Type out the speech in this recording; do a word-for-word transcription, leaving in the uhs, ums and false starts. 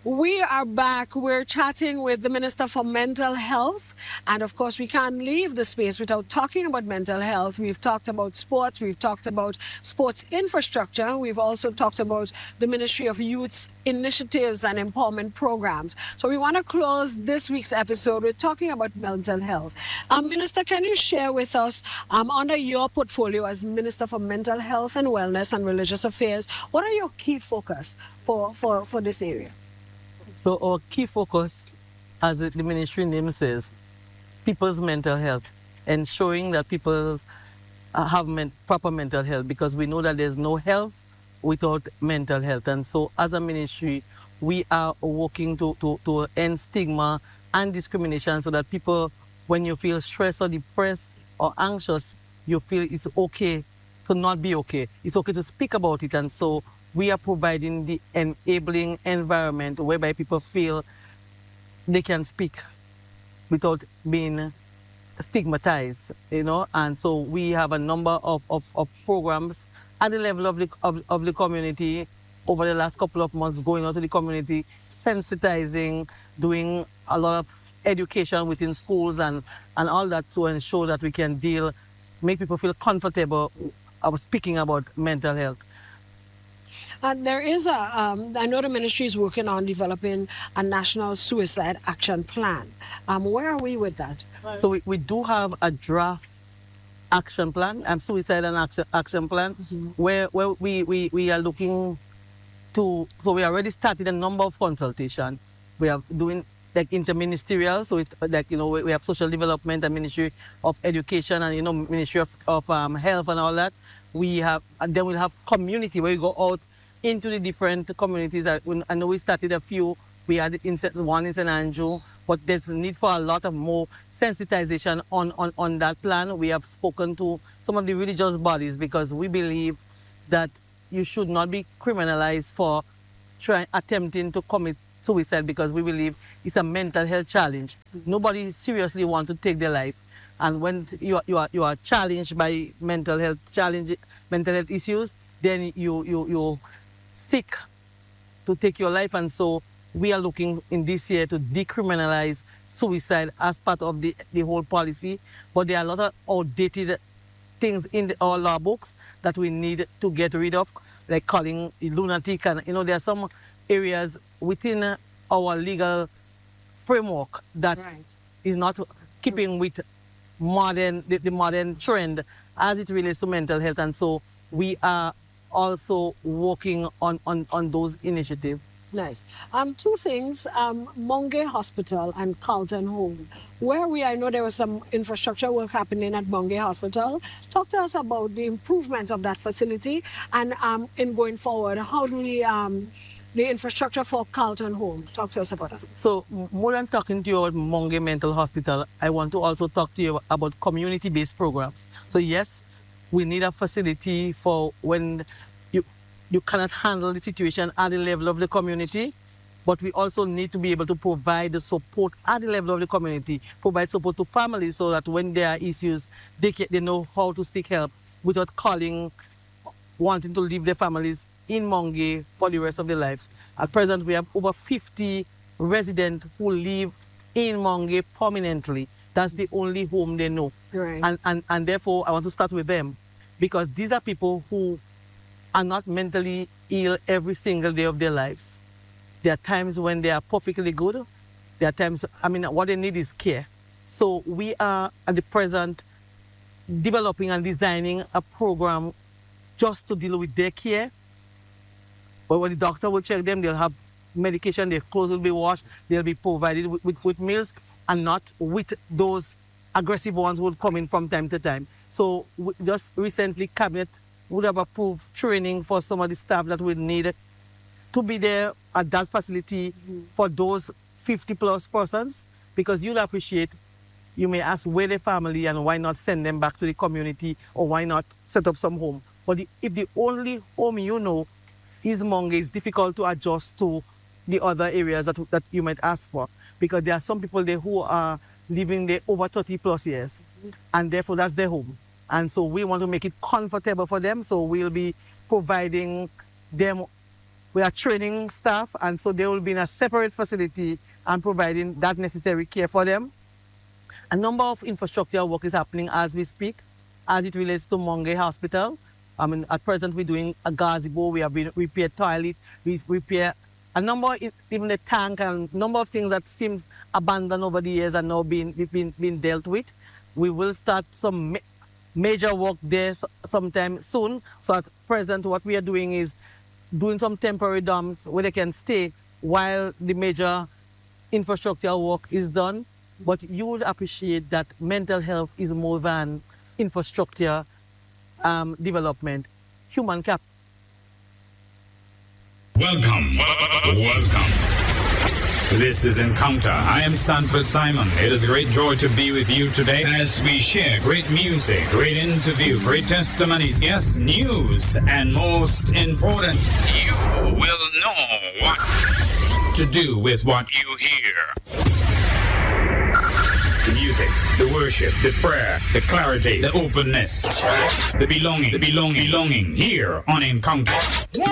We are back. We're chatting with the Minister for Mental Health. And of course, we can't leave the space without talking about mental health. We've talked about sports. We've talked about sports infrastructure. We've also talked about the Ministry of Youth's initiatives and empowerment programs. So we want to close this week's episode with talking about mental health. Um, Minister, can you share with us, um, under your portfolio as Minister for Mental Health and Wellness and Religious Affairs, what are your key focus for, for, for this area? So our key focus, as the ministry name says, people's mental health, ensuring that people uh, have men proper mental health, because we know that there's no health without mental health. And so as a ministry, we are working to, to, to end stigma and discrimination, so that people, when you feel stressed or depressed or anxious, you feel it's okay to not be okay. It's okay to speak about it. And so we are providing the enabling environment whereby people feel they can speak without being stigmatized, you know. And so we have a number of, of, of programs at the level of the, of, of the community over the last couple of months, going out to the community, sensitizing, doing a lot of education within schools and, and all that, to ensure that we can deal, make people feel comfortable of speaking about mental health. And there is a, um, I know the ministry is working on developing a national suicide action plan. Um, where are we with that? So we, we do have a draft action plan, um, suicide and action, action plan, mm-hmm. where, where we, we, we are looking to, so we already started a number of consultation. We are doing like interministerial, so it's like, you know, we, we have social development and Ministry of Education and, you know, Ministry of, of um, Health and all that. We have, and then we'll have community where we go out into the different communities. I know we started a few, we had in, one in Saint Andrew, but there's a need for a lot of more sensitization on, on, on that plan. We have spoken to some of the religious bodies, because we believe that you should not be criminalized for trying, attempting to commit suicide, because we believe it's a mental health challenge. Nobody seriously wants to take their life. And when you are, you are, you are challenged by mental health challenge, mental health issues, then you, you, you seek to take your life. And so we are looking in this year to decriminalize suicide as part of the, the whole policy. But there are a lot of outdated things in the, our law books that we need to get rid of, like calling lunatic. And, you know, there are some areas within our legal framework that right. is not keeping with modern, the, the modern trend as it relates to mental health. And so we are also working on, on, on those initiatives. Nice. Um, two things, um, Mongay Hospital and Carlton Home. Where we, I know there was some infrastructure work happening at Mongay Hospital. Talk to us about the improvements of that facility, and um, in going forward, how do we, um, the infrastructure for Carlton Home. Talk to us about that. So more than talking to you about Mongay Mental Hospital, I want to also talk to you about community-based programs. So yes, we need a facility for when you, you cannot handle the situation at the level of the community, but we also need to be able to provide the support at the level of the community, provide support to families so that when there are issues, they, can, they know how to seek help without calling, wanting to leave their families in Mongay for the rest of their lives. At present, we have over fifty residents who live in Mongay permanently. That's the only home they know. Right. And, and, and therefore, I want to start with them, because these are people who are not mentally ill every single day of their lives. There are times when they are perfectly good. There are times, I mean, what they need is care. So we are at the present developing and designing a program just to deal with their care. But when the doctor will check them, they'll have medication, their clothes will be washed, they'll be provided with, with, with meals, and not with those aggressive ones who would come in from time to time. So just recently, Cabinet would have approved training for some of the staff that would need to be there at that facility mm-hmm. for those fifty plus persons, because you'll appreciate, you may ask where their family and why not send them back to the community, or why not set up some home. But the, if the only home you know is Mongay, it's difficult to adjust to the other areas that, that you might ask for, because there are some people there who are living there over thirty plus years, mm-hmm. and therefore that's their home. And so we want to make it comfortable for them, so we'll be providing them we are training staff, and so they will be in a separate facility and providing that necessary care for them. A number of infrastructure work is happening as we speak, as it relates to Monge Hospital. I mean, at present we're doing a gazebo, we have been repair toilet, we repair a number, even the tank, and a number of things that seems abandoned over the years are now being, being, being dealt with. We will start some ma major work there sometime soon. So at present, what we are doing is doing some temporary dams where they can stay while the major infrastructure work is done. But you would appreciate that mental health is more than infrastructure um, development, human capital. Welcome, welcome. This is Encounter. I am Stanford Simon. It is a great joy to be with you today as we share great music, great interview, great testimonies, yes, news, and most important, you will know what to do with what you hear. The music, the worship, the prayer, the clarity, the openness, the belonging, the belonging, belonging here on Encounter.